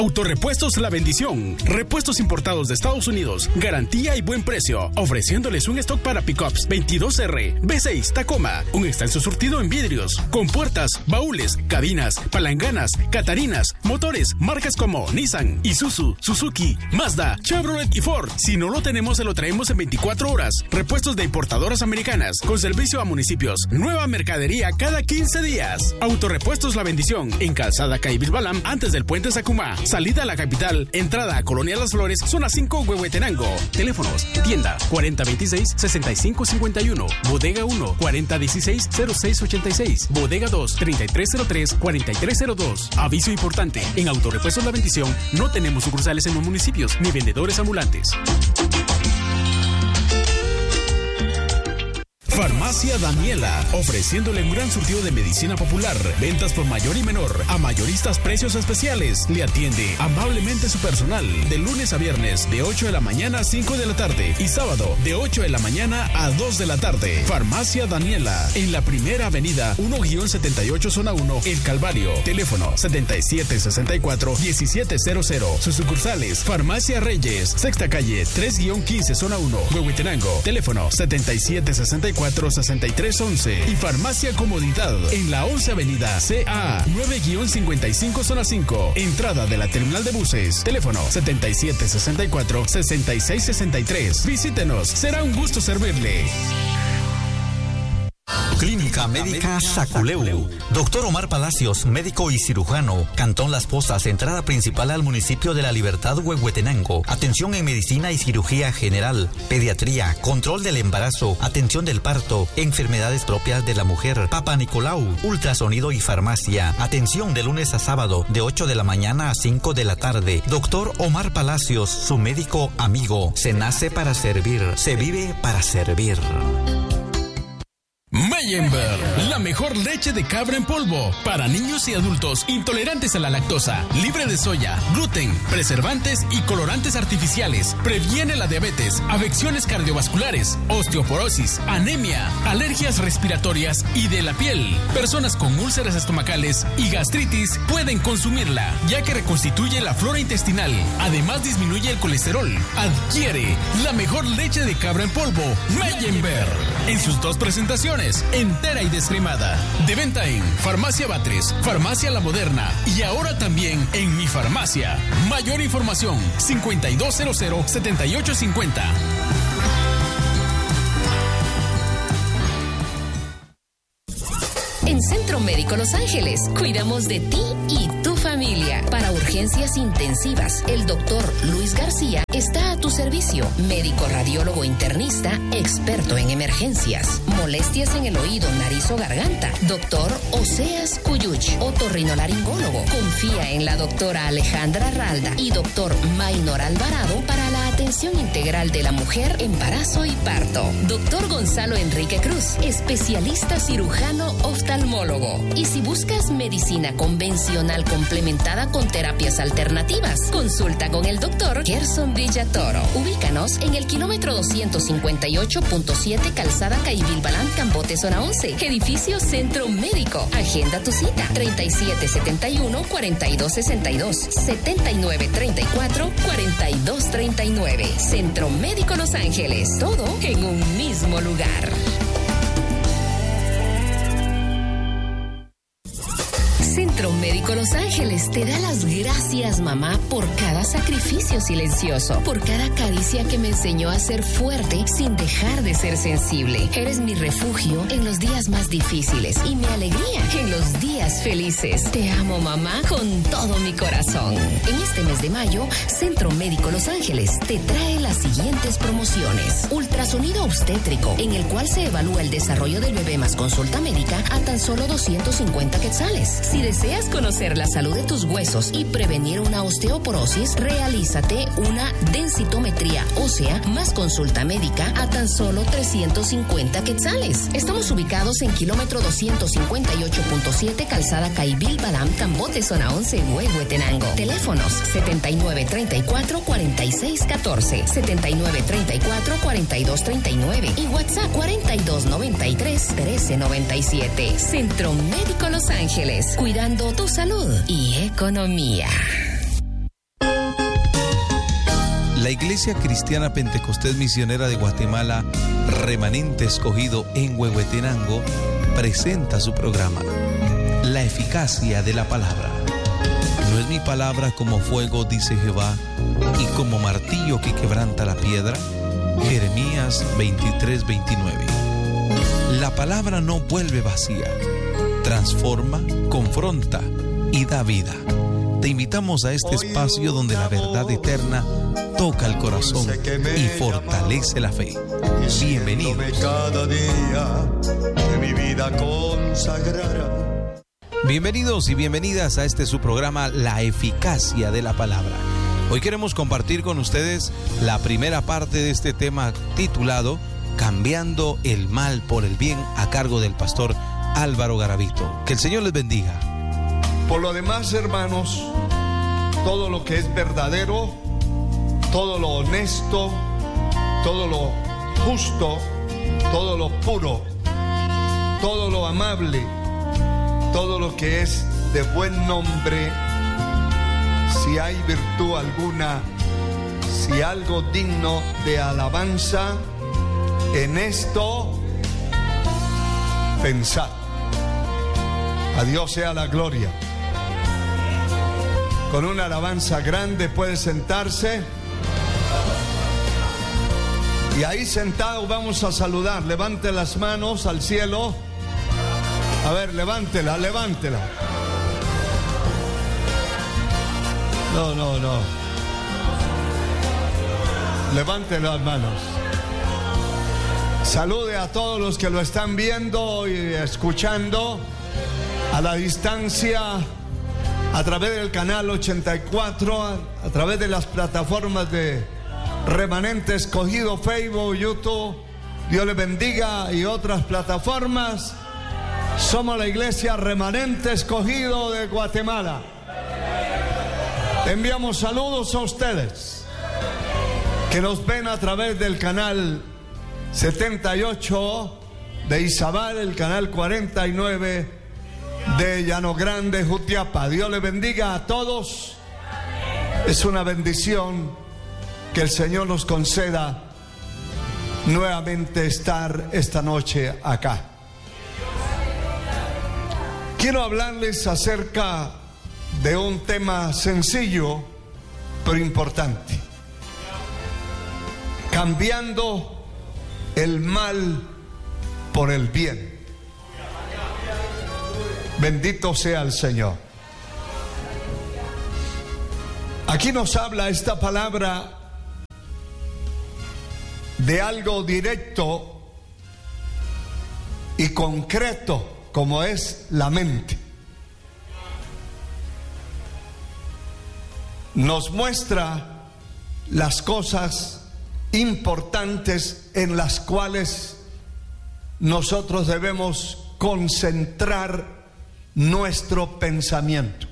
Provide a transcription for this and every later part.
Autorepuestos La Bendición. Repuestos importados de Estados Unidos. Garantía y buen precio. Ofreciéndoles un stock para pickups 22R, B6, Tacoma. Un extenso surtido en vidrios. Con puertas, baúles, cabinas, palanganas, catarinas, motores, marcas como Nissan, Isuzu, Suzuki, Mazda, Chevrolet y Ford. Si no lo tenemos, se lo traemos en 24 horas. Repuestos de importadoras americanas. Con servicio a municipios. Nueva mercadería cada 15 días. Autorepuestos La Bendición. En Calzada Caibil-Balam, antes del puente Sacumá. Salida a la capital, entrada a Colonia Las Flores, zona 5, Huehuetenango. Teléfonos: tienda 4026-6551, bodega 1 4016-0686, bodega 2 3303-4302. Aviso importante: en Autorepuestos La Bendición no tenemos sucursales en los municipios ni vendedores ambulantes. Farmacia Daniela, ofreciéndole un gran surtido de medicina popular, ventas por mayor y menor, a mayoristas precios especiales. Le atiende amablemente su personal, de lunes a viernes, de 8 de la mañana a 5 de la tarde, y sábado, de 8 de la mañana a 2 de la tarde. Farmacia Daniela, en la Primera Avenida, 1-78 Zona 1, El Calvario. Teléfono 7764-1700. Sus sucursales: Farmacia Reyes, Sexta Calle, 3-15 Zona 1, Huehuetenango. Teléfono 7764-6311. Y Farmacia Comodidad en la 11 Avenida CA 9-55 Zona 5, entrada de la terminal de buses. Teléfono 7764-6663. Visítenos, será un gusto servirle. Clínica Médica Saculeu. Doctor Omar Palacios, médico y cirujano. Cantón Las Pozas, entrada principal al municipio de La Libertad, Huehuetenango. Atención en medicina y cirugía general, pediatría, control del embarazo, atención del parto, enfermedades propias de la mujer, Papa Nicolau, ultrasonido y farmacia. Atención de lunes a sábado, de 8 de la mañana a 5 de la tarde. Doctor Omar Palacios, su médico amigo. Se nace para servir, se vive para servir. Meyenberg, la mejor leche de cabra en polvo para niños y adultos intolerantes a la lactosa, libre de soya, gluten, preservantes y colorantes artificiales. Previene la diabetes, afecciones cardiovasculares, osteoporosis, anemia, alergias respiratorias y de la piel. Personas con úlceras estomacales y gastritis pueden consumirla, ya que reconstituye la flora intestinal. Además, disminuye el colesterol. Adquiere la mejor leche de cabra en polvo, Meyenberg, en sus dos presentaciones, entera y descremada. De venta en Farmacia Batres, Farmacia La Moderna y ahora también en Mi Farmacia. Mayor información: 5200-7850. En Centro Médico Los Ángeles, cuidamos de ti y tu familia. Para urgencias intensivas, el doctor Luis García está a tu servicio. Médico radiólogo internista, experto en emergencias. Molestias en el oído, nariz o garganta, doctor Oseas Cuyuch, otorrinolaringólogo. Confía en la doctora Alejandra Ralda y doctor Maynor Alvarado para la atención integral de la mujer, embarazo y parto. Doctor Gonzalo Enrique Cruz, especialista cirujano oftalmólogo. Y si buscas medicina convencional complementada con terapias alternativas, consulta con el doctor Gerson Villatoro. Ubícanos en el kilómetro 258.7 Calzada Caibil-Balán, Cambote, zona 11, edificio Centro Médico. Agenda tu cita: 3771-4262, 7934-4239. Centro Médico Los Ángeles, todo en un mismo lugar. Centro Médico Los Ángeles te da las gracias, mamá, por cada sacrificio silencioso, por cada caricia que me enseñó a ser fuerte sin dejar de ser sensible. Eres mi refugio en los días más difíciles y mi alegría en los días felices. Te amo, mamá, con todo mi corazón. En este mes de mayo, Centro Médico Los Ángeles te trae las siguientes promociones: ultrasonido obstétrico, en el cual se evalúa el desarrollo del bebé más consulta médica a tan solo 250 quetzales. Si deseas conocer la salud de tus huesos y prevenir una osteoporosis, realízate una densitometría ósea más consulta médica a tan solo 350 quetzales. Estamos ubicados en kilómetro 258.7 Calzada Caibil-Balán, Cambote, zona 11, Huehuetenango. Teléfonos: 7934-4614, 7934-4239 y WhatsApp 4293-1397. Centro Médico Los Ángeles, cuidando tu salud y economía. Iglesia Cristiana Pentecostés Misionera de Guatemala, Remanente Escogido en Huehuetenango, presenta su programa, La Eficacia de la Palabra. No es mi palabra como fuego, dice Jehová, y como martillo que quebranta la piedra. Jeremías 23:29. La palabra no vuelve vacía, transforma, confronta y da vida. Te invitamos a este espacio donde la verdad eterna toca el corazón y fortalece la fe. Bienvenidos. Cada día de mi vida consagrara. Bienvenidos y bienvenidas a este su programa, La Eficacia de la Palabra. Hoy queremos compartir con ustedes la primera parte de este tema titulado Cambiando el mal por el bien, a cargo del pastor Álvaro Garavito. Que el Señor les bendiga. Por lo demás, hermanos, todo lo que es verdadero, todo lo honesto, todo lo justo, todo lo puro, todo lo amable, todo lo que es de buen nombre, si hay virtud alguna, si algo digno de alabanza, en esto pensad. A Dios sea la gloria. Con una alabanza grande puede sentarse. Y ahí sentado vamos a saludar. Levante las manos al cielo. A ver, levántela. No. Levante las manos. Salude a todos los que lo están viendo y escuchando a la distancia, a través del canal 84, a través de las plataformas de Remanente Escogido, Facebook, YouTube. Dios les bendiga, y otras plataformas. Somos la Iglesia Remanente Escogido de Guatemala. Enviamos saludos a ustedes que nos ven a través del canal 78 de Izabal, el canal 49 de Llano Grande, Jutiapa. Dios les bendiga a todos. Es una bendición que el Señor nos conceda nuevamente estar esta noche acá. Quiero hablarles acerca de un tema sencillo pero importante: cambiando el mal por el bien. Bendito sea el Señor. Aquí nos habla esta palabra de algo directo y concreto, como es la mente. Nos muestra las cosas importantes en las cuales nosotros debemos concentrar nuestro pensamiento.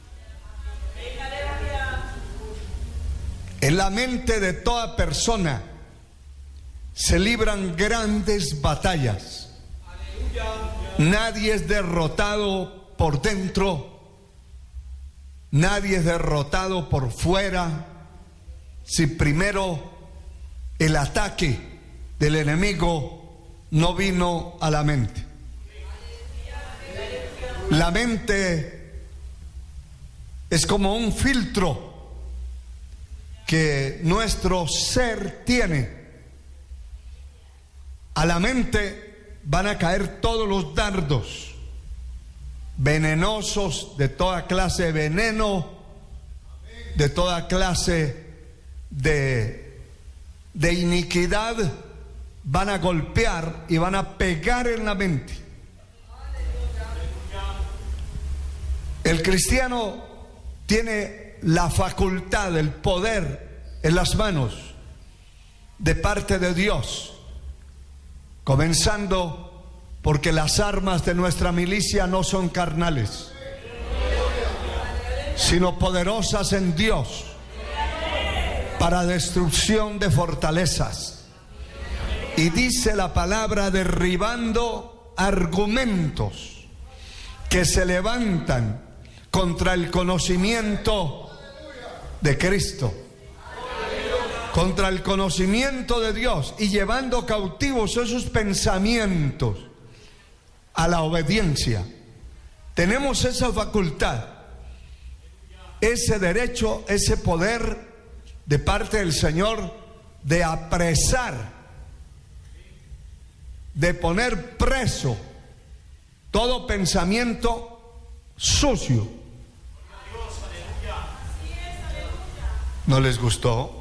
En la mente de toda persona se libran grandes batallas. Nadie es derrotado por dentro, nadie es derrotado por fuera, si primero el ataque del enemigo no vino a la mente. La mente es como un filtro que nuestro ser tiene. A la mente van a caer todos los dardos venenosos, de toda clase de veneno, de toda clase de iniquidad. Van a golpear y van a pegar en la mente. El cristiano tiene la facultad, el poder en las manos de parte de Dios, comenzando porque las armas de nuestra milicia no son carnales, sino poderosas en Dios para destrucción de fortalezas. Y dice la palabra, derribando argumentos que se levantan contra el conocimiento de Cristo. contra el conocimiento de Dios y llevando cautivos esos pensamientos a la obediencia. Tenemos esa facultad, ese derecho, ese poder de parte del Señor de apresar, de poner preso todo pensamiento sucio. ¿No les gustó?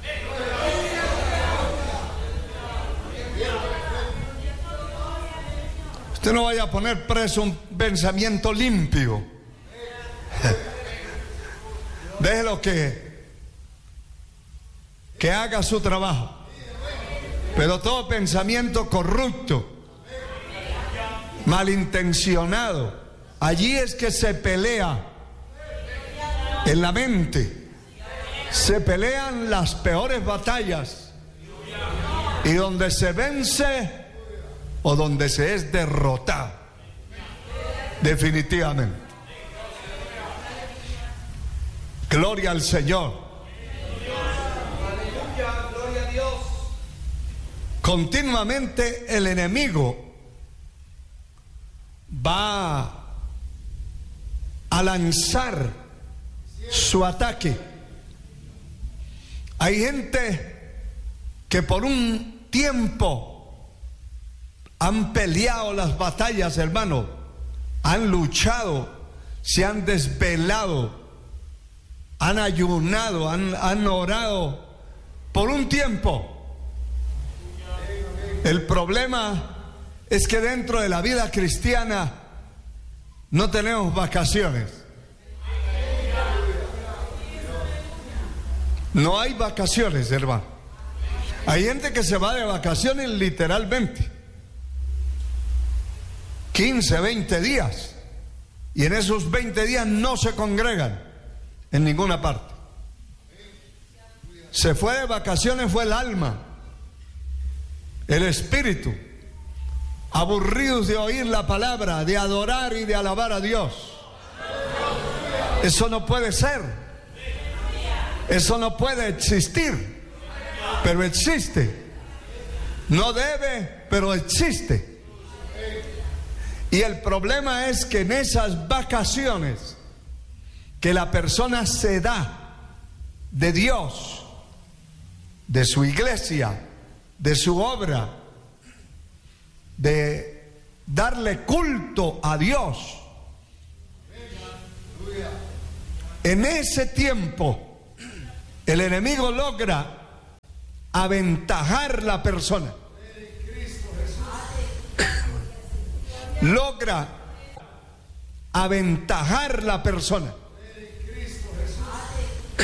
Usted no vaya a poner preso un pensamiento limpio. Déjelo que haga su trabajo. Pero todo pensamiento corrupto, malintencionado, allí es que se pelea en la mente. Se pelean las peores batallas. Y donde se vence o donde se es derrotado, definitivamente. Gloria al Señor. Gloria a Dios. Continuamente el enemigo va a lanzar su ataque. Hay gente que por un tiempo han peleado las batallas, hermano, han luchado, se han desvelado, han ayunado, han orado por un tiempo. El problema es que dentro de la vida cristiana no tenemos vacaciones. No hay vacaciones, hermano. Hay gente que se va de vacaciones literalmente 15, 20 días, y en esos 20 días no se congregan en ninguna parte. Se fue de vacaciones, fue el alma, el espíritu, aburridos de oír la palabra, de adorar y de alabar a Dios. Eso no puede ser, eso no puede existir, pero existe. No debe, pero existe. Y el problema es que en esas vacaciones que la persona se da de Dios, de su iglesia, de su obra, de darle culto a Dios, en ese tiempo el enemigo logra aventajar la persona. Logra aventajar la persona.